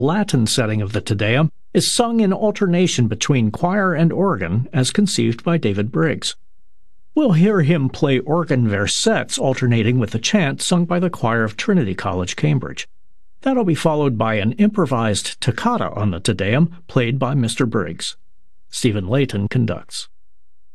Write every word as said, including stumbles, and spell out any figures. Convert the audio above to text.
Latin setting of the Te Deum is sung in alternation between choir and organ as conceived by David Briggs. We'll hear him play organ versets alternating with the chant sung by the choir of Trinity College, Cambridge. That'll be followed by an improvised toccata on the Te Deum played by Mister Briggs. Stephen Layton conducts.